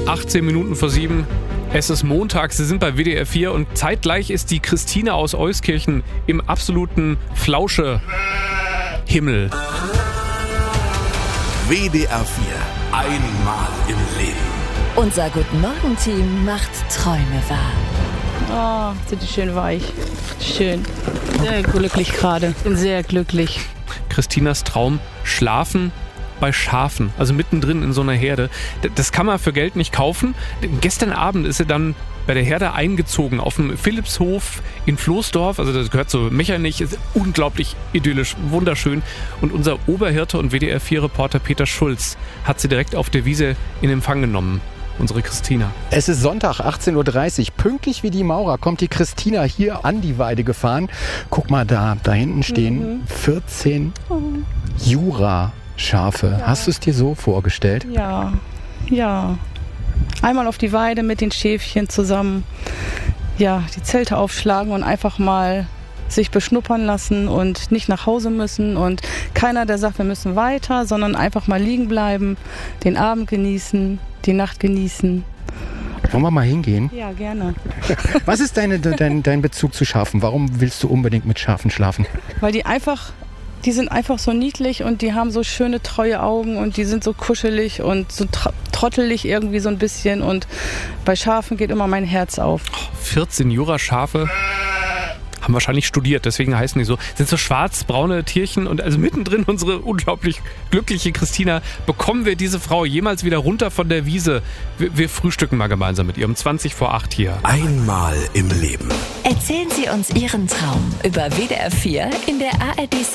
18 Minuten vor 7. Es ist Montag, Sie sind bei WDR 4 und zeitgleich ist die Christina aus Euskirchen im absoluten Flausche-Himmel. WDR 4. Einmal im Leben. Unser Guten-Morgen-Team macht Träume wahr. Oh, sind die schön weich. Schön. Sehr glücklich gerade. Bin sehr glücklich. Christinas Traum: Schlafen bei Schafen, also mittendrin in so einer Herde. Das kann man für Geld nicht kaufen. Gestern Abend ist sie dann bei der Herde eingezogen auf dem Philippshof in Floßdorf. Also das gehört zu Mechernich. Ist unglaublich idyllisch, wunderschön. Und unser Oberhirte und WDR 4-Reporter Peter Schulz hat sie direkt auf der Wiese in Empfang genommen. Unsere Christina. Es ist Sonntag, 18.30 Uhr. Pünktlich wie die Maurer kommt die Christina hier an die Weide gefahren. Guck mal da hinten stehen 14 Jura-Schafe. Ja. Hast du es dir so vorgestellt? Ja. Einmal auf die Weide mit den Schäfchen zusammen. Ja, die Zelte aufschlagen und einfach mal sich beschnuppern lassen und nicht nach Hause müssen. Und keiner, der sagt, wir müssen weiter, sondern einfach mal liegen bleiben, den Abend genießen, die Nacht genießen. Wollen wir mal hingehen? Ja, gerne. Was ist dein Bezug zu Schafen? Warum willst du unbedingt mit Schafen schlafen? Weil die sind einfach so niedlich und die haben so schöne, treue Augen und die sind so kuschelig und so trottelig irgendwie so ein bisschen. Und bei Schafen geht immer mein Herz auf. 14 Jura-Schafe haben wahrscheinlich studiert, deswegen heißen die so. Sind so schwarz-braune Tierchen und also mittendrin unsere unglaublich glückliche Christina. Bekommen wir diese Frau jemals wieder runter von der Wiese? Wir frühstücken mal gemeinsam mit ihr um 7:20 hier. Einmal im Leben. Erzählen Sie uns Ihren Traum über WDR 4 in der ARD